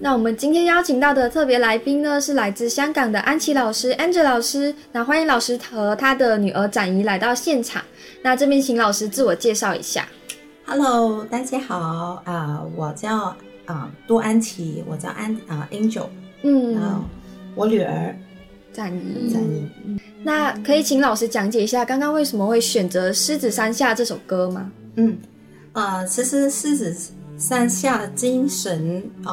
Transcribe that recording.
那我们今天邀请到的特别来宾呢，是来自香港的安琪老师 Angel 老师。那欢迎老师和他的女儿展怡来到现场。那这边请老师自我介绍一下。 Hello， 大家好，我叫杜安琪，我叫Angel， 我女儿展怡。那可以请老师讲解一下，刚刚为什么会选择《狮子山下》这首歌吗？ 其实狮子山下的精神